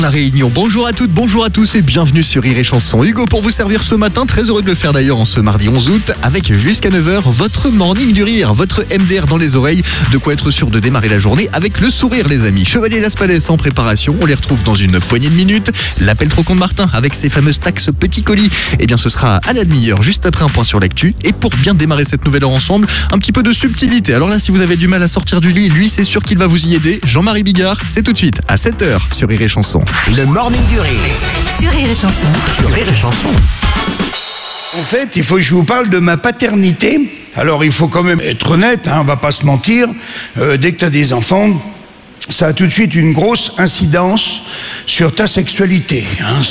La Réunion, bonjour à toutes, bonjour à tous et bienvenue sur Rire et Chanson. Hugo pour vous servir ce matin, très heureux de le faire d'ailleurs en ce mardi 11 août, avec jusqu'à 9h votre morning du rire, votre MDR dans les oreilles, de quoi être sûr de démarrer la journée avec le sourire les amis. Chevalier Las Palais en préparation, on les retrouve dans une poignée de minutes. L'appel trop con de Martin avec ses fameuses taxes petits colis, eh bien ce sera à la demi-heure, juste après un point sur l'actu. Et pour bien démarrer cette nouvelle heure ensemble, un petit peu de subtilité. Alors là, si vous avez du mal à sortir du lit, lui c'est sûr qu'il va vous y aider. Jean-Marie Bigard, c'est tout de suite à 7h sur Rire et Chanson. Le morning du rire. Sur Rire et Chanson. Sur Rire et Chanson. En fait, il faut que je vous parle de ma paternité. Alors, il faut quand même être honnête, on va pas se mentir. Dès que tu as des enfants, ça a tout de suite une grosse incidence sur ta sexualité.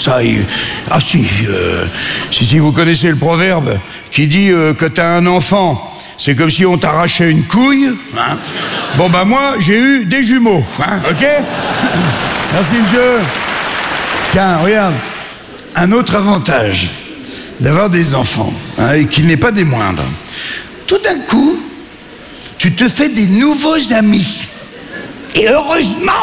Si vous connaissez le proverbe qui dit que tu as un enfant, c'est comme si on t'arrachait une couille. Bon, bah moi, j'ai eu des jumeaux. Ok. Merci, monsieur. Tiens, regarde, un autre avantage d'avoir des enfants, et qui n'est pas des moindres. Tout d'un coup, tu te fais des nouveaux amis. Et heureusement,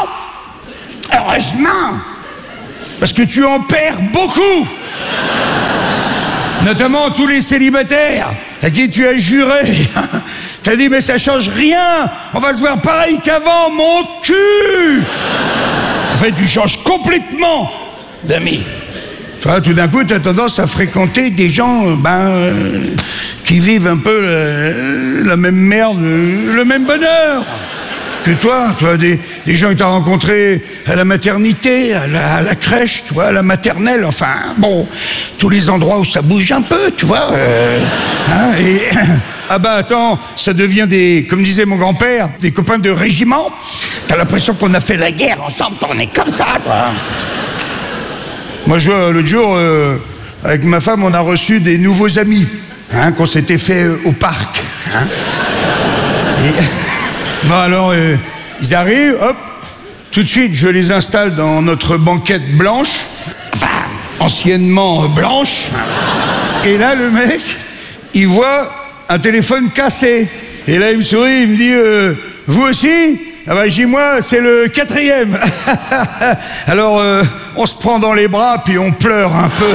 parce que tu en perds beaucoup. Notamment tous les célibataires à qui tu as juré. T'as dit, mais ça change rien, on va se voir pareil qu'avant, mon cul. En fait, tu changes complètement d'amis. Toi, tout d'un coup, tu as tendance à fréquenter des gens qui vivent un peu la même merde, le même bonheur que toi. Toi, des gens que tu as rencontrés à la maternité, à la crèche, tu vois, à la maternelle, enfin, bon, tous les endroits où ça bouge un peu, tu vois. Ah bah attends, ça devient comme disait mon grand-père, des copains de régiment. T'as l'impression qu'on a fait la guerre ensemble, on est comme ça, quoi. Moi, l'autre jour, avec ma femme, on a reçu des nouveaux amis, qu'on s'était fait au parc. Bon, alors, ils arrivent, hop, tout de suite, je les installe dans notre banquette blanche, enfin, anciennement blanche. Et là, le mec, il voit un téléphone cassé. Et là, il me sourit, il me dit, vous aussi ? Ah bah, j'ai moi, c'est le 4e. Alors, on se prend dans les bras, puis on pleure un peu.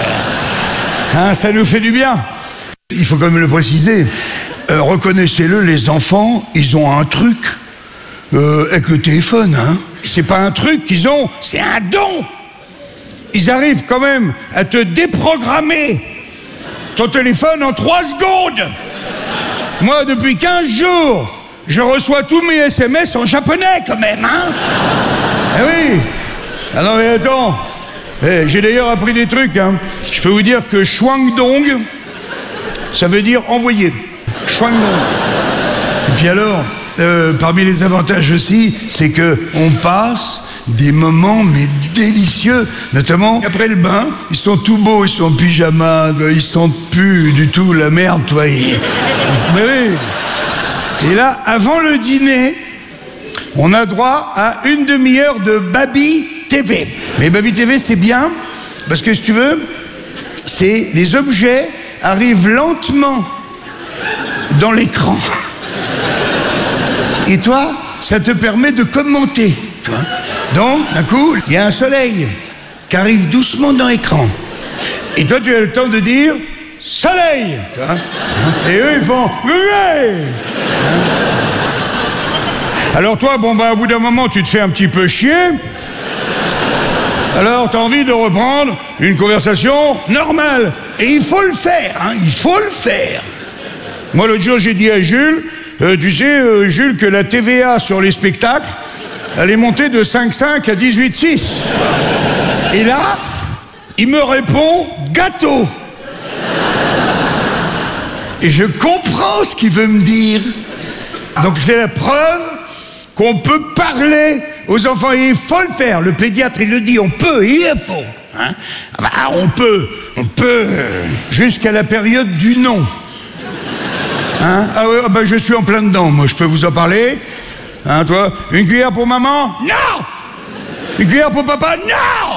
Ça nous fait du bien. Il faut quand même le préciser. Reconnaissez-le, les enfants, ils ont un truc avec le téléphone. C'est pas un truc qu'ils ont, c'est un don. Ils arrivent quand même à te déprogrammer ton téléphone en 3 secondes. Moi, depuis 15 jours, je reçois tous mes SMS en japonais quand même, Eh oui. Ah non mais attends, j'ai d'ailleurs appris des trucs, Je peux vous dire que Shuangdong, ça veut dire envoyer. Shuangdong. Et puis alors, parmi les avantages aussi, c'est que on passe des moments mais délicieux, notamment après le bain, ils sont tout beaux, ils sont en pyjama, ils sentent plus du tout la merde, toi. Mais oui. Et là, avant le dîner, on a droit à une demi-heure de Baby TV. Mais Baby TV, c'est bien, parce que si tu veux, les objets arrivent lentement dans l'écran. Et toi, ça te permet de commenter. Toi. Donc, d'un coup, il y a un soleil qui arrive doucement dans l'écran. Et toi, tu as le temps de dire « Soleil !» Et eux, ils font « Oui !» Alors toi, au bout d'un moment, tu te fais un petit peu chier. Alors, t'as envie de reprendre une conversation normale. Et il faut le faire, il faut le faire. Moi, l'autre jour, j'ai dit à Jules, tu sais, Jules, que la TVA sur les spectacles, elle est montée de 5,5 à 18,6. Et là, il me répond « Gâteau ». Et je comprends ce qu'il veut me dire. Donc c'est la preuve qu'on peut parler aux enfants et il faut le faire. Le pédiatre, il le dit, on peut et il faut. On peut jusqu'à la période du non. Je suis en plein dedans, moi, je peux vous en parler. Toi, une cuillère pour maman? Non! Une cuillère pour papa? Non!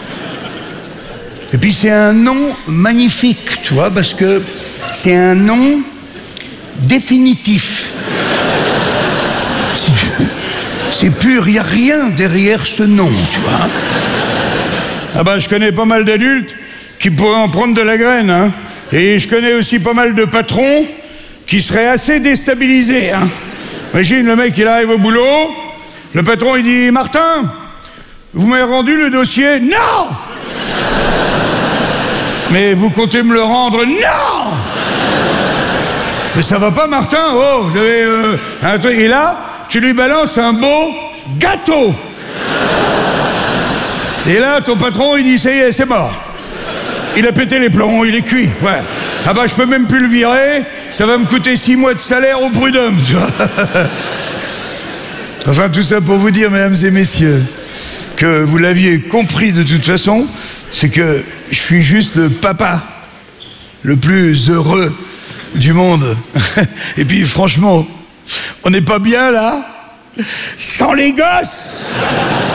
Et puis c'est un nom magnifique, tu vois, parce que c'est un nom définitif. C'est pur, il n'y a rien derrière ce nom, tu vois. Ah bah, je connais pas mal d'adultes qui pourraient en prendre de la graine, hein. Et je connais aussi pas mal de patrons qui seraient assez déstabilisés, hein. Imagine, le mec, il arrive au boulot, le patron, il dit « Martin, vous m'avez rendu le dossier ?»« Non !»« Mais vous comptez me le rendre ?»« Non !»« Mais ça va pas, Martin? Oh, vous avez un truc... » Et là, tu lui balances un beau gâteau. Et là, ton patron, il dit « Ça y est, c'est mort. Il a pété les plombs, il est cuit. » Ouais. Ah bah, je peux même plus le virer, ça va me coûter 6 mois de salaire au prud'homme, tu vois. Enfin, tout ça pour vous dire, mesdames et messieurs, que vous l'aviez compris de toute façon, c'est que je suis juste le papa le plus heureux du monde. Et puis, franchement, on n'est pas bien là sans les gosses.